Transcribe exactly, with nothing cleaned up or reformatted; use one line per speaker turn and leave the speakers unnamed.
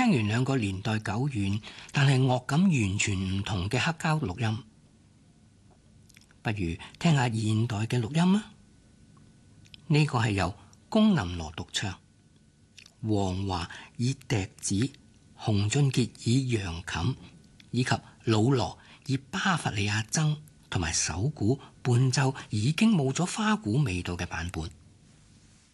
聽完兩個年代久遠但係樂感完全唔同嘅黑膠錄音，不如聽下現代嘅錄音啊！呢個係由龔琳羅獨唱，黃華以笛子，洪俊傑以揚琴，以及老羅以巴伐利亞箏同埋手鼓伴奏已經冇咗花鼓味道嘅版本。